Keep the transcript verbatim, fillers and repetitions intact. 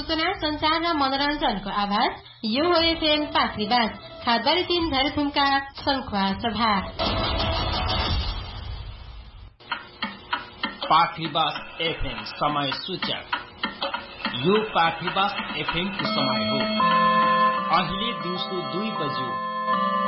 सूचना, संचार र मनोरञ्जनको आवाज। यो हो एफएम पाखरीबास खादबारी तीन झरेथुमका शङ्खुवा सभा। पाखरीबास एफएम समय सूचक। यो पाखरीबास एफएम को समय हो अहिले दिउँसो दुई बज्यो।